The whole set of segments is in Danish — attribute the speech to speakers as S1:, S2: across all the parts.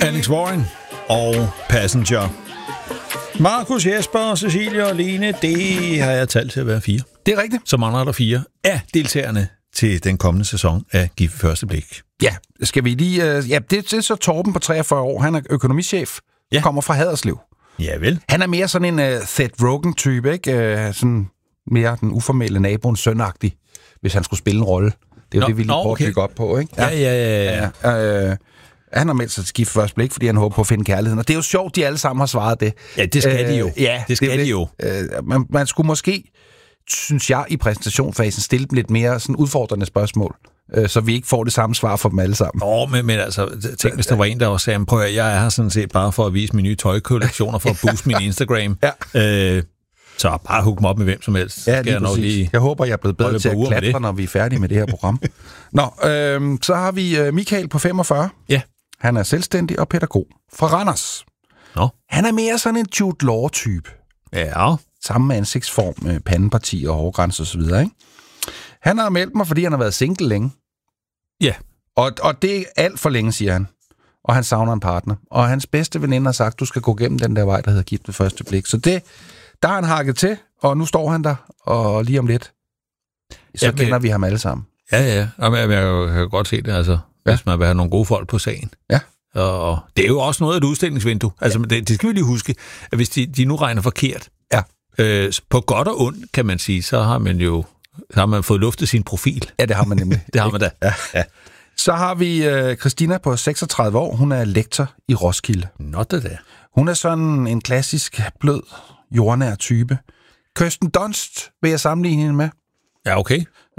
S1: Alex Warren og Passenger. Markus, Jesper, Cecilie og Lene, det har jeg talt til at være 4.
S2: Det er rigtigt.
S1: Så mangler der 4 af deltagerne til den kommende sæson af Gift Første Blik.
S2: Ja, skal vi lige... det er så Torben på 43 år. Han er økonomichef. Ja. Kommer fra Haderslev.
S1: Ja vel.
S2: Han er mere sådan en Seth Rogen-type, ikke? Sådan mere den uformelle naboens søn-agtig, hvis han skulle spille en rolle. Det er jo det, vi lige prøver at bygge op på, ikke?
S1: Ja.
S2: Han har meldt sig til Gift Første Blik, fordi han håber på at finde kærligheden. Og det er jo sjovt, de alle sammen har svaret det.
S1: Ja, det skal de jo.
S2: Ja,
S1: det skal de jo.
S2: Man skulle måske, synes jeg, i præsentationsfasen stille dem lidt mere sådan udfordrende spørgsmål, så vi ikke får det samme svar for dem alle sammen.
S1: Men altså, tænk, hvis der var en, der også sagde, prøv at jeg er her sådan set bare for at vise mine nye tøjkollektioner, for at booste min Instagram. Så bare hook mig op med hvem som helst.
S2: Ja, jeg håber, jeg er blevet bedre til at klatre, når vi er færdige med det her program. Nå, så har vi Michael på 45.
S1: Ja.
S2: Han er selvstændig og pædagog fra Randers.
S1: Nå.
S2: Han er mere sådan en Jude Law-type.
S1: Ja.
S2: Samme ansigtsform med pandeparti og hårgrænser og så videre, ikke? Han har meldt mig, fordi han har været single længe.
S1: Ja.
S2: Og det er alt for længe, siger han. Og han savner en partner. Og hans bedste veninde har sagt, du skal gå gennem den der vej, der hedder Gift ved første blik. Så det, der har han hakket til, og nu står han der, og lige om lidt, så kender vi ham alle sammen.
S1: Ja. Jeg kan godt se det, altså. Hvis man vil have nogle gode folk på sagen.
S2: Ja.
S1: Og det er jo også noget af et udstillingsvindue. Altså, det skal vi lige huske, at hvis de nu regner forkert, på godt og ondt, kan man sige, så har man fået luftet sin profil.
S2: Ja, det har man nemlig.
S1: Det har man da. Ja.
S2: Så har vi Christina på 36 år. Hun er lektor i Roskilde.
S1: Nå, det der.
S2: Hun er sådan en klassisk, blød, jordnær type. Kirsten Dunst vil jeg sammenligne hende med.
S1: Ja, okay.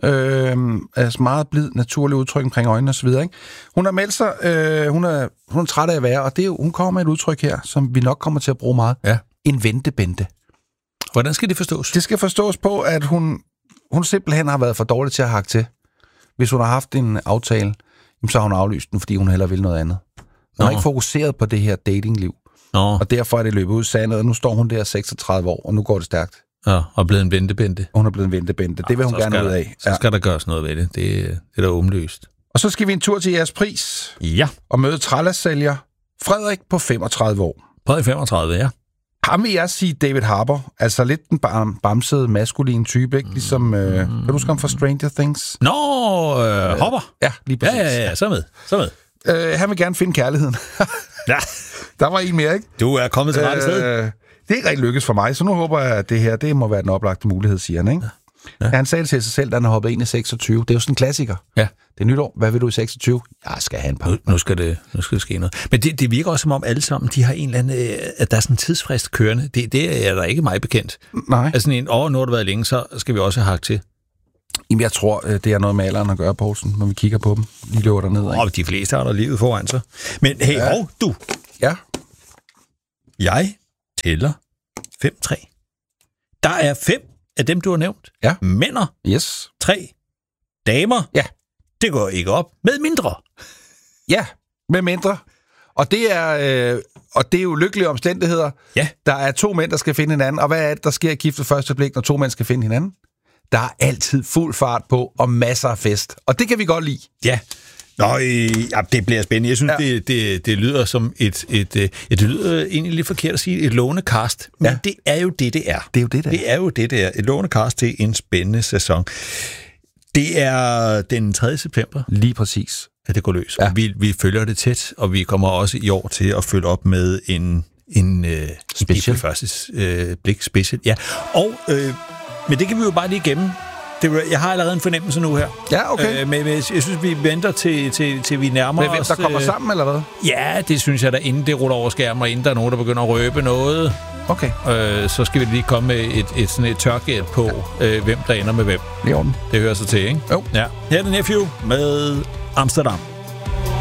S2: Altså meget blid, naturlig udtryk omkring øjnene og så videre, ikke? Hun har meldt sig, hun er træt af at være, og det er jo, hun kommer med et udtryk her, som vi nok kommer til at bruge meget.
S1: Ja.
S2: En ventebente.
S1: Hvordan skal det forstås?
S2: Det skal forstås på, at hun simpelthen har været for dårlig til at hakke til. Hvis hun har haft en aftale, så har hun aflyst den, fordi hun hellere vil noget andet. Hun har ikke fokuseret på det her datingliv. Og derfor er det løbet ud sandet, og nu står hun der 36 år, og nu går det stærkt.
S1: Ja, og blevet en ventebente.
S2: Hun er blevet en ventebente. Det vil hun gerne ud af.
S1: Så skal der gøres noget ved det. Det er da åbenlyst.
S2: Og så skal vi en tur til jeres pris.
S1: Ja.
S2: Og møde trælassælger Frederik på 35 år.
S1: Frederik 35, ja.
S2: Ham vil jeg sige David Harbour. Altså lidt den bamsede, maskuline type, ikke? Ligesom, kan du huske ham fra Stranger Things?
S1: Hopper.
S2: Ja, lige præcis.
S1: Ja, så med.
S2: Han vil gerne finde kærligheden.
S1: Ja.
S2: Der var en mere, ikke?
S1: Du er kommet til rette sted.
S2: Det er ikke rigtig lykkes for mig, så nu håber jeg, at det her, det må være den oplagte mulighed, siger han, ikke? Ja. Han sagde til sig selv, da han hoppede ind i 26. Det er jo sådan en klassiker.
S1: Ja.
S2: Det er nytår. Hvad vil du i 26? Jeg skal have en par.
S1: Nu skal det ske noget. Men det virker også som om alle sammen, de har en eller anden, at der er sådan en tidsfrist kørende. Det er der ikke mig bekendt.
S2: Nej.
S1: Altså nu har det været længe, så skal vi også have hakt til.
S2: Jamen, jeg tror, det er noget med alderen at gøre, Poulsen, når vi kigger på dem. De løber derned, ikke?
S1: De fleste har der livet foran sig. Men hey, du.
S2: Ja.
S1: Jeg tæller 5-3. Der er 5 af dem, du har nævnt.
S2: Ja.
S1: Mænder.
S2: Yes.
S1: 3 damer.
S2: Ja.
S1: Det går ikke op. Med mindre.
S2: Ja, med mindre. Og det er jo lykkelige omstændigheder.
S1: Ja.
S2: Der er 2 mænd, der skal finde hinanden. Og hvad er det, der sker i Gift ved første blik, når 2 mænd skal finde hinanden? Der er altid fuld fart på og masser af fest. Og det kan vi godt lide.
S1: Ja. Det bliver spændende. Jeg synes, det lyder som det lyder egentlig lidt forkert at sige et lånekast, men det er jo det er.
S2: Det er jo det,
S1: Det er jo det, det er. Et lånekast til en spændende sæson. Det er den 3. september.
S2: Lige præcis.
S1: At det går løs.
S2: Ja.
S1: Vi følger det tæt, og vi kommer også i år til at følge op med en
S2: special.
S1: Første blik special. Ja. Og men det kan vi jo bare lige gemme. Jeg har allerede en fornemmelse nu her.
S2: Ja, okay.
S1: Men jeg synes, vi venter til vi nærmer os.
S2: Hvem der kommer sammen, eller hvad?
S1: Ja, det synes jeg da, inden det ruller over skærmen, og inden der er nogen, der begynder at røbe noget.
S2: Okay.
S1: Så skal vi lige komme med sådan et tørgæt på, hvem der ender med hvem.
S2: Det er orden.
S1: Det hører sig til, ikke?
S2: Jo.
S1: Ja. Her er The Nephew med Amsterdam.